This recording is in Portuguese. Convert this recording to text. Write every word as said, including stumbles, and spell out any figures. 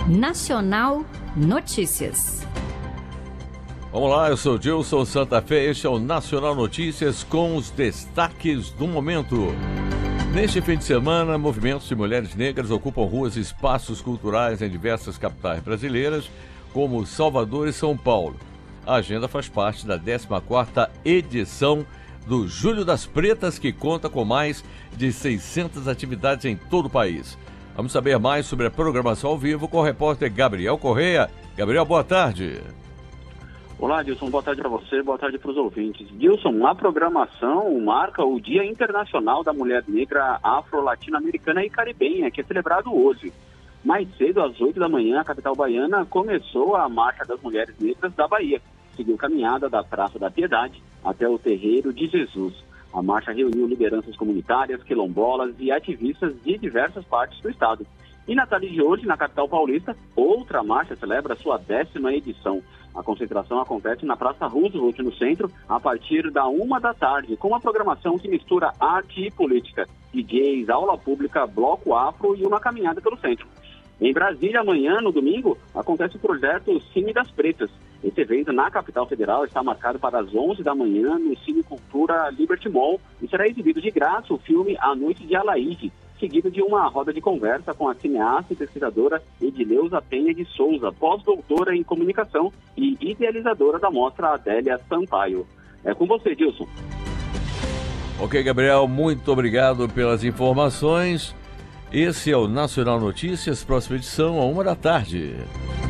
Nacional Notícias. Vamos lá, eu sou Gilson Santa Fé, este é o Nacional Notícias com os destaques do momento. Neste fim de semana, movimentos de mulheres negras ocupam ruas e espaços culturais em diversas capitais brasileiras, como Salvador e São Paulo. A agenda faz parte da décima quarta edição do Julho das Pretas, que conta com mais de seiscentas atividades em todo o país. Vamos saber mais sobre a programação ao vivo com o repórter Gabriel Correia. Gabriel, boa tarde. Olá, Dilson, boa tarde para você, boa tarde para os ouvintes. Dilson, a programação marca o Dia Internacional da Mulher Negra Afro-Latino-Americana e Caribenha, que é celebrado hoje. Mais cedo, às oito da manhã, a capital baiana começou a Marcha das Mulheres Negras da Bahia. Seguiu caminhada da Praça da Piedade até o Terreiro de Jesus. A marcha reuniu lideranças comunitárias, quilombolas e ativistas de diversas partes do estado. E na tarde de hoje, na capital paulista, outra marcha celebra sua décima edição. A concentração acontece na Praça Roosevelt, no centro, a partir da uma da tarde, com uma programação que mistura arte e política, D Js, aula pública, bloco afro e uma caminhada pelo centro. Em Brasília, amanhã, no domingo, acontece o projeto Cine das Pretas. Esse evento na capital federal está marcado para as onze da manhã no Cine Cultura Liberty Mall e será exibido de graça o filme A Noite de Alaide, seguido de uma roda de conversa com a cineasta e pesquisadora Edileuza Penha de Souza, pós-doutora em comunicação e idealizadora da mostra Adélia Sampaio. É com você, Dilson. Ok, Gabriel, muito obrigado pelas informações. Esse é o Nacional Notícias, próxima edição, a uma da tarde.